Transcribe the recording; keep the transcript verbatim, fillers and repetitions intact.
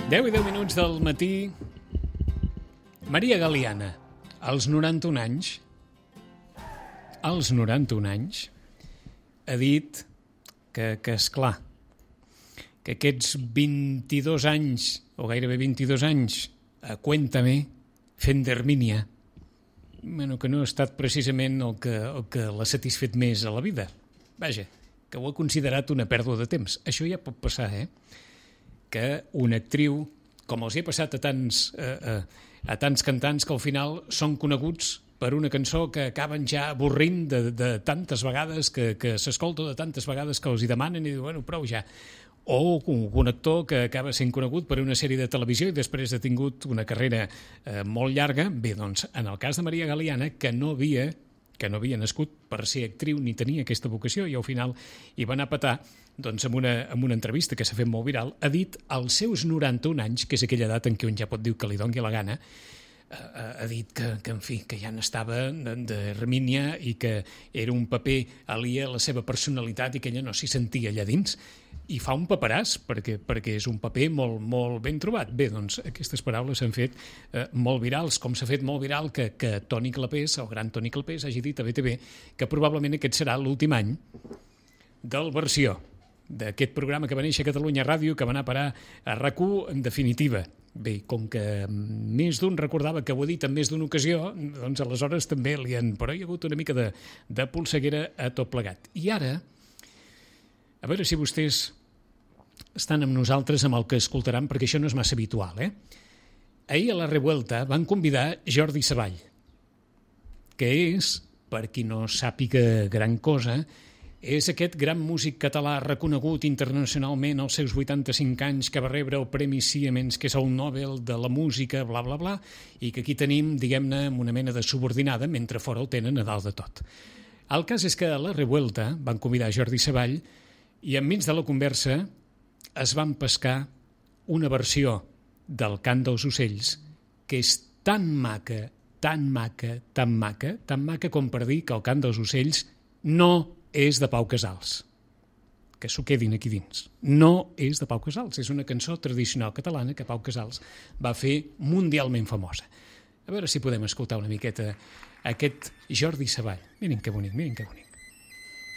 deu i deu minuts del matí. Maria Galiana, als noranta-un anys, als noranta-un anys, ha dit que, que esclar, que aquests vint-i-dos anys, o gairebé vint-i-dos anys, a Cuéntame, fent d'Hermínia, bueno, que no ha estat precisament el que, el que l'ha satisfet més a la vida. Vaja, que ho ha considerat una pèrdua de temps. Això ja pot passar, eh? Que una actriu, com els hi ha passat a tants, eh, eh, a tants cantants que al final són coneguts per una cançó que acaben ja avorrint de, de tantes vegades, que, que s'escolta de tantes vegades que els hi demanen i diuen, bueno, prou ja. O un, un actor que acaba sent conegut per una sèrie de televisió i després ha tingut una carrera eh, molt llarga. Bé, doncs, en el cas de Maria Galiana, que no havia que no havia nascut per ser actriu ni tenia aquesta vocació i al final hi va anar a petar, doncs amb una, amb una entrevista que s'ha fet molt viral, ha dit als seus noranta-un anys, que és aquella edat en què un ja pot dir que li doni la gana, ha dit que, que en fi, que ja n'estava d'Hermínia i que era un paper aliè a la seva personalitat i que ella no s'hi sentia allà dins. I fa un paperàs, perquè, perquè és un paper molt, molt ben trobat. Bé, doncs aquestes paraules s'han fet eh, molt virals, com s'ha fet molt viral que, que Toni Clapés, el gran Toni Clapés, hagi dit a B T V que probablement aquest serà l'últim any del Versió, d'aquest programa que va néixer a Catalunya Ràdio, que va anar a parar a RAC u en definitiva. Bé, com que més d'un recordava que ho ha dit en més d'una ocasió, doncs aleshores també li han... Però hi ha hagut una mica de, de polseguera a tot plegat. I ara, a veure si vostès estan amb nosaltres amb el que escoltaran, perquè això no és massa habitual, eh? Ahir a la Revuelta van convidar Jordi Savall, que és, per qui no sàpiga gran cosa, és aquest gran músic català reconegut internacionalment als seus vuitanta-cinc anys, que va rebre el Premi Siemens, que és el Nobel de la música, bla, bla, bla, i que aquí tenim, diguem-ne, una mena de subordinada, mentre fora el tenen a dalt de tot. El cas és que a la Revuelta van convidar Jordi Savall i enmig de la conversa es van pescar una versió del Cant dels Ocells que és tan maca, tan maca, tan maca, tan maca com per dir que el Cant dels Ocells no és de Pau Casals. Que s'ho quedin aquí dins. No és de Pau Casals, és una cançó tradicional catalana que Pau Casals va fer mundialment famosa. A veure si podem escoltar una miqueta aquest Jordi Savall. Miren que bonic, miren que bonic.